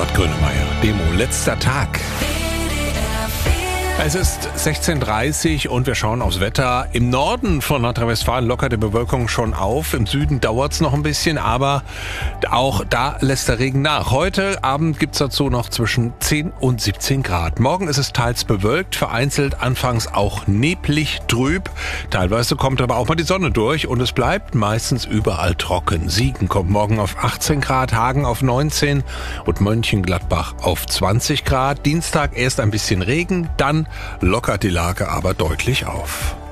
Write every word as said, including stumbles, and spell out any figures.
Norbert Grönemeyer. Demo, letzter Tag. Es ist sechzehn Uhr dreißig und wir schauen aufs Wetter. Im Norden von Nordrhein-Westfalen lockert die Bewölkung schon auf. Im Süden dauert es noch ein bisschen, aber auch da lässt der Regen nach. Heute Abend gibt es dazu noch zwischen zehn und siebzehn Grad. Morgen ist es teils bewölkt, vereinzelt anfangs auch neblig trüb. Teilweise kommt aber auch mal die Sonne durch und es bleibt meistens überall trocken. Siegen kommt morgen auf achtzehn Grad, Hagen auf neunzehn und Mönchengladbach auf zwanzig Grad. Dienstag erst ein bisschen Regen, dann lockert die Lage aber deutlich auf.